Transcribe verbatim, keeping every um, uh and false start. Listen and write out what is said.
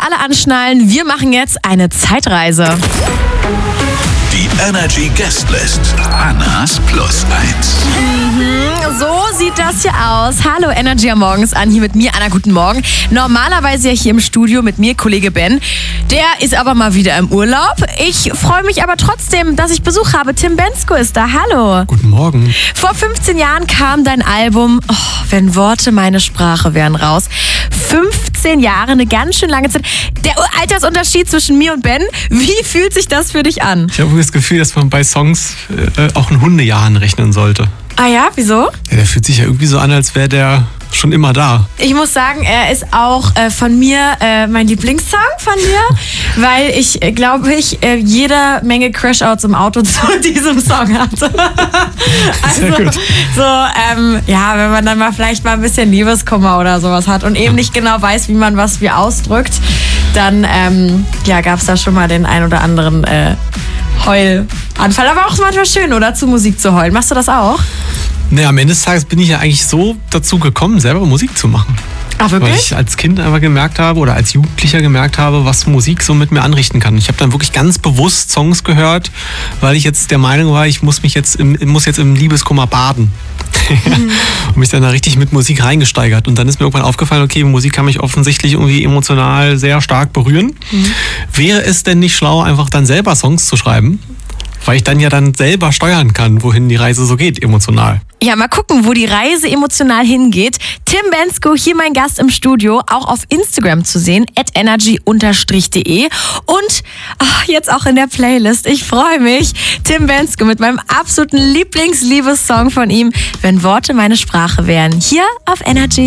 alle anschnallen. Wir machen jetzt eine Zeitreise. Die Energy Guestlist. Annas Plus eins. Mhm, so sieht das hier aus. Hallo Energy am Morgens an, hier mit mir, Anna, guten Morgen. Normalerweise ja hier im Studio mit mir, Kollege Ben. Der ist aber mal wieder im Urlaub. Ich freue mich aber trotzdem, dass ich Besuch habe. Tim Bendzko ist da, hallo. Guten Morgen. Vor fünfzehn Jahren kam dein Album oh, Wenn Worte meine Sprache wären raus. fünfzehn Jahre, eine ganz schön lange Zeit. Der Altersunterschied zwischen mir und Ben, wie fühlt sich das für dich an? Ich habe das Gefühl, dass man bei Songs äh, auch in Hundejahren rechnen sollte. Ah ja, wieso? Ja, der fühlt sich ja irgendwie so an, als wäre der schon immer da. Ich muss sagen, er ist auch äh, von mir äh, mein Lieblingssong von dir, weil ich, äh, glaube ich, äh, jede Menge Crashouts im Auto zu diesem Song hatte. Also, Sehr gut. so, ähm, ja, wenn man dann mal vielleicht mal ein bisschen Liebeskummer oder sowas hat und eben nicht genau weiß, wie man was wie ausdrückt, dann ähm, ja, gab es da schon mal den ein oder anderen äh, Heulanfall. Aber auch manchmal schön, oder? Zu Musik zu heulen. Machst du das auch? Naja, am Ende des Tages bin ich ja eigentlich so dazu gekommen, selber Musik zu machen. Ach, wirklich? Weil ich als Kind einfach gemerkt habe oder als Jugendlicher gemerkt habe, was Musik so mit mir anrichten kann. Ich habe dann wirklich ganz bewusst Songs gehört, weil ich jetzt der Meinung war, ich muss mich jetzt im, muss jetzt im Liebeskummer baden. Mhm. Und mich dann da richtig mit Musik reingesteigert. Und dann ist mir irgendwann aufgefallen, okay, Musik kann mich offensichtlich irgendwie emotional sehr stark berühren. Mhm. Wäre es denn nicht schlau, einfach dann selber Songs zu schreiben? Weil ich dann ja dann selber steuern kann, wohin die Reise so geht, emotional. Ja, mal gucken, wo die Reise emotional hingeht. Tim Bendzko, hier mein Gast im Studio, auch auf Instagram zu sehen, at energy unterstrich de und ach, jetzt auch in der Playlist. Ich freue mich. Tim Bendzko mit meinem absoluten Lieblings-Liebessong von ihm, Wenn Worte meine Sprache wären, hier auf Energy.